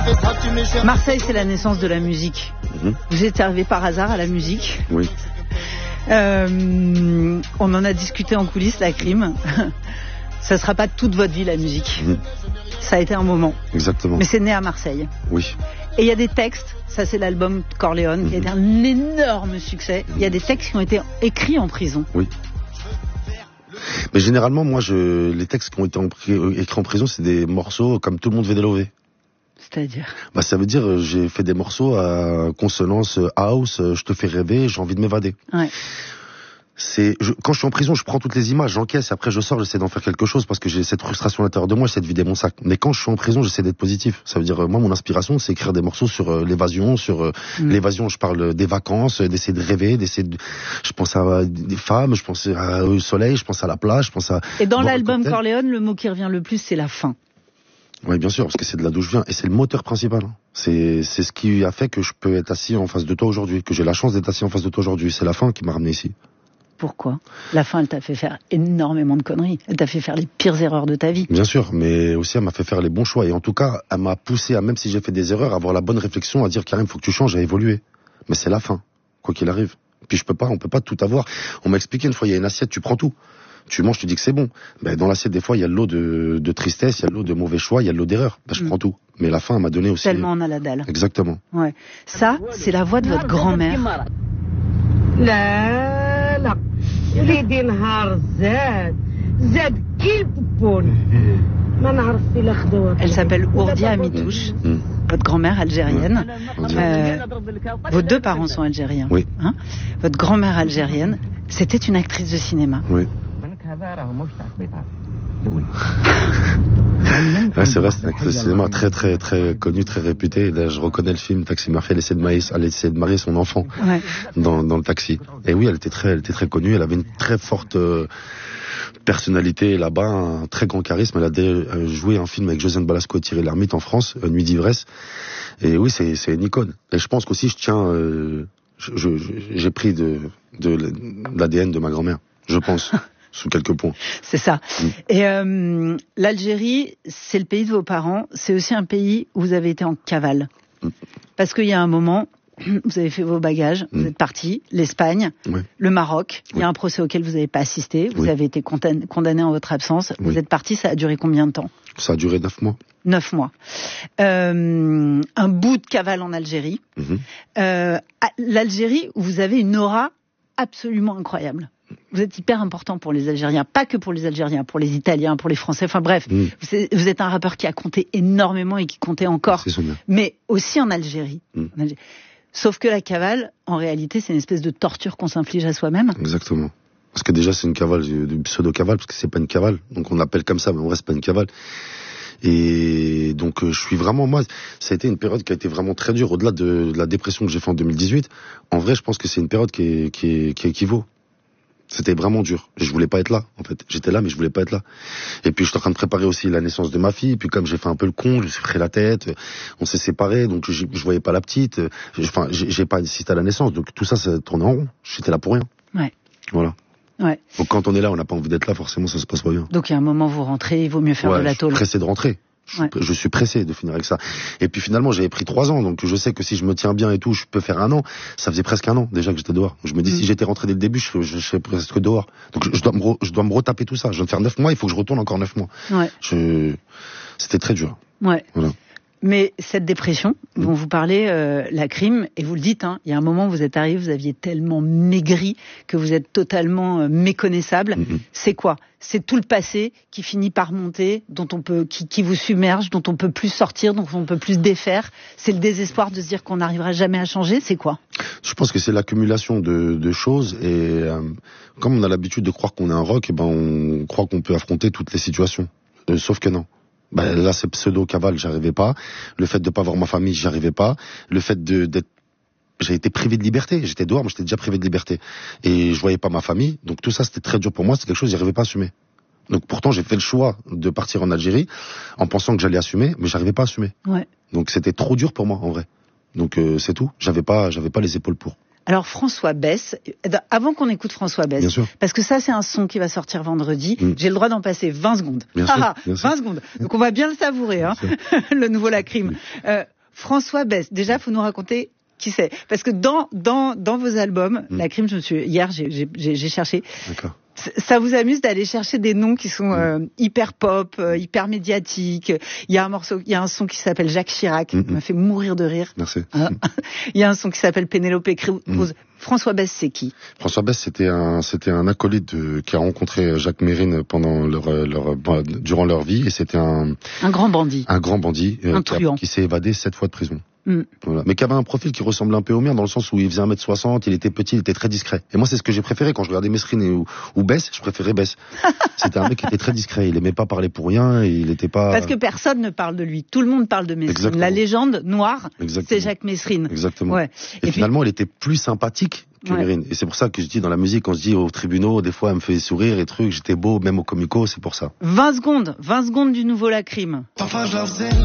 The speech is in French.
Marseille, c'est la naissance de la musique. Vous êtes arrivé par hasard à la musique. Oui. On en a discuté en coulisses, la crime. Ça sera pas toute votre vie, la musique. Ça a été un moment. Exactement. Mais c'est né à Marseille. Oui. Et il y a des textes, ça c'est l'album Corleone, qui a été un énorme succès. Il y a des textes qui ont été écrits en prison. Oui. Mais généralement, moi, les textes qui ont été écrits en prison, c'est des morceaux comme Tout le monde veut des lovés. C'est-à-dire Ça veut dire, j'ai fait des morceaux à consonance house, je te fais rêver, j'ai envie de m'évader. Ouais. Quand je suis en prison, je prends toutes les images, j'encaisse, et après je sors, j'essaie d'en faire quelque chose parce que j'ai cette frustration à l'intérieur de moi, j'essaie de vider mon sac. Mais quand je suis en prison, j'essaie d'être positif. Ça veut dire, moi, mon inspiration, c'est écrire des morceaux sur l'évasion, l'évasion, je parle des vacances, d'essayer de rêver, je pense à des femmes, je pense au soleil, je pense à la plage, je pense à... Et dans l'album Corleone, le mot qui revient le plus, c'est la fin. Oui, bien sûr, parce que c'est de là d'où je viens, et c'est le moteur principal. C'est ce qui a fait que je peux être assis en face de toi aujourd'hui, que j'ai la chance d'être assis en face de toi aujourd'hui. C'est la fin qui m'a ramené ici. Pourquoi ? La fin, elle t'a fait faire énormément de conneries. Elle t'a fait faire les pires erreurs de ta vie. Bien sûr, mais aussi elle m'a fait faire les bons choix. Et en tout cas, elle m'a poussé à, même si j'ai fait des erreurs, à avoir la bonne réflexion, à dire Karim, faut que tu changes, à évoluer. Mais c'est la fin, quoi qu'il arrive. Puis on peut pas tout avoir. On m'a expliqué une fois, il y a une assiette, tu prends tout. Tu manges, tu dis que c'est bon. Mais dans l'assiette, des fois, il y a de l'eau de tristesse, il y a de l'eau de mauvais choix, il y a de l'eau d'erreur. Je prends tout. Mais la fin, elle m'a donné aussi... Tellement on a la dalle. Exactement. Ouais. Ça, c'est la voix de votre grand-mère. Elle s'appelle Ourdia Amitouche, votre grand-mère algérienne. Vos deux parents sont algériens. Oui. Hein, votre grand-mère algérienne, c'était une actrice de cinéma. Oui. C'est vrai, c'est une actrice de cinéma très très très connue, très réputée. Là, je reconnais le film Taxi Mafia, elle essaie de marier son enfant dans le taxi. Et oui, elle était très connue, elle avait une très forte personnalité là-bas, un très grand charisme. Elle a joué un film avec Josiane Balasco et Thierry Lhermitte en France, Nuit d'ivresse. Et oui, c'est une icône. Et je pense qu'aussi je tiens, j'ai pris de l'ADN de ma grand-mère, je pense. Sous quelques points. C'est ça. Et l'Algérie, c'est le pays de vos parents. C'est aussi un pays où vous avez été en cavale. Parce qu'il y a un moment, vous avez fait vos bagages, vous êtes partis, l'Espagne, le Maroc. Il y a un procès auquel vous n'avez pas assisté. Vous avez été condamné en votre absence. Vous êtes partis, ça a duré combien de temps ? Ça a duré 9 mois. 9 mois. Un bout de cavale en Algérie. L'Algérie, où vous avez une aura absolument incroyable. Vous êtes hyper important pour les Algériens, pas que pour les Algériens, pour les Italiens, pour les Français, enfin bref, vous êtes un rappeur qui a compté énormément et qui comptait encore, mais aussi en Algérie. Sauf que la cavale, en réalité, c'est une espèce de torture qu'on s'inflige à soi-même. Exactement. Parce que déjà, c'est une cavale, une pseudo-cavale, parce que c'est pas une cavale, donc on l'appelle comme ça, mais en vrai, c'est pas une cavale. Et donc, je suis vraiment, moi, ça a été une période qui a été vraiment très dure, au-delà de la dépression que j'ai fait en 2018. En vrai, je pense que c'est une période qui équivaut. C'était vraiment dur. Je voulais pas être là, en fait. J'étais là, mais je voulais pas être là. Et puis, je suis en train de préparer aussi la naissance de ma fille. Puis, comme j'ai fait un peu le con, je me suis pris la tête. On s'est séparés, donc je voyais pas la petite. Enfin, j'ai pas assisté à la naissance. Donc, tout ça tournait en rond. J'étais là pour rien. Ouais. Voilà. Ouais. Donc, quand on est là, on n'a pas envie d'être là, forcément, ça se passe pas bien. Donc, il y a un moment, vous rentrez, il vaut mieux faire de la tôle. Je suis pressé de rentrer. Je suis pressé de finir avec ça. Et puis finalement, j'avais pris 3 ans, donc je sais que si je me tiens bien et tout, je peux faire 1 an. Ça faisait presque 1 an déjà que j'étais dehors. Je me dis, si j'étais rentré dès le début, je serais presque dehors. Donc je dois me retaper tout ça. Je viens de faire 9 mois, il faut que je retourne encore 9 mois. Ouais. C'était très dur. Ouais. Voilà. Mais cette dépression dont vous parlez, la crime, et vous le dites, il y a un moment où vous êtes arrivé, vous aviez tellement maigri que vous êtes totalement méconnaissable. C'est quoi ? C'est tout le passé qui finit par monter, qui vous submerge, dont on peut plus sortir, dont on peut plus défaire. C'est le désespoir de se dire qu'on n'arrivera jamais à changer. C'est quoi ? Je pense que c'est l'accumulation de choses et comme on a l'habitude de croire qu'on est un rock, on croit qu'on peut affronter toutes les situations. Sauf que non. Là, c'est pseudo-cavale, j'arrivais pas. Le fait de pas voir ma famille, j'y arrivais pas. Le fait d'être... J'ai été privé de liberté. J'étais dehors, mais j'étais déjà privé de liberté. Et je voyais pas ma famille. Donc tout ça, c'était très dur pour moi. C'est quelque chose que j'arrivais pas à assumer. Donc pourtant, j'ai fait le choix de partir en Algérie en pensant que j'allais assumer, mais j'arrivais pas à assumer. Ouais. Donc c'était trop dur pour moi, en vrai. Donc c'est tout. J'avais pas les épaules pour. Alors François Besse, avant qu'on écoute François Besse, parce que ça c'est un son qui va sortir vendredi, j'ai le droit d'en passer 20 secondes. Bien sûr. 20 secondes. Donc on va bien le savourer, le nouveau La Crime. François Besse, déjà, faut nous raconter qui c'est. Parce que dans vos albums, La Crime, hier, j'ai cherché. D'accord. Ça vous amuse d'aller chercher des noms qui sont hyper pop, hyper médiatiques. Il y a un son qui s'appelle Jacques Chirac, qui m'a fait mourir de rire. Merci. Il y a un son qui s'appelle Pénélope Cruz. François Besse, c'est qui? François Besse, c'était un acolyte qui a rencontré Jacques Mérine pendant durant leur vie, et c'était un grand bandit. Un grand bandit qui s'est évadé 7 fois de prison. Voilà. Mais qui avait un profil qui ressemble un peu au mien, dans le sens où il faisait 1m60, il était petit, il était très discret. Et moi, c'est ce que j'ai préféré quand je regardais Mesrine ou Besse, je préférais Besse. C'était un mec qui était très discret, il aimait pas parler pour rien, et il était pas... Parce que personne ne parle de lui, tout le monde parle de Mesrine. Exactement. La légende noire, c'est Jacques Mesrine. Exactement. Ouais. Et finalement, il était plus sympathique que Mérine. Et c'est pour ça que je dis dans la musique, on se dit aux tribunaux, des fois, elle me fait sourire et trucs, j'étais beau, même au comico, c'est pour ça. 20 secondes du nouveau La Crime. Parfois je leur faisais